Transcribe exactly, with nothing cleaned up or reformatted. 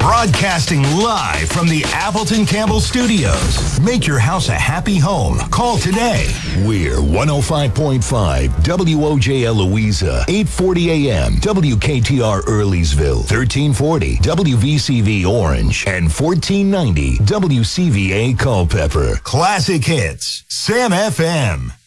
Broadcasting live from the Appleton Campbell Studios. Make your house a happy home. Call today. We're one oh five point five W O J L Louisa, eight forty a m W K T R Earlysville, thirteen forty W V C V Orange, and fourteen ninety W C V A Culpeper. Classic hits. Sam F M.